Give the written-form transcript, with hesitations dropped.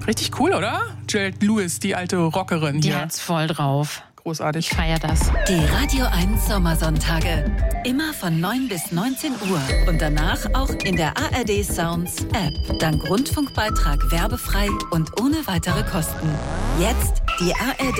Richtig cool, oder? Juliette Lewis, die alte Rockerin Die hier. hat's voll drauf. Großartig. Ich feier das. Die Radio 1 Sommersonntage. Immer von 9 bis 19 Uhr. Und danach auch in der ARD Sounds App. Dank Rundfunkbeitrag werbefrei und ohne weitere Kosten. Jetzt die ARD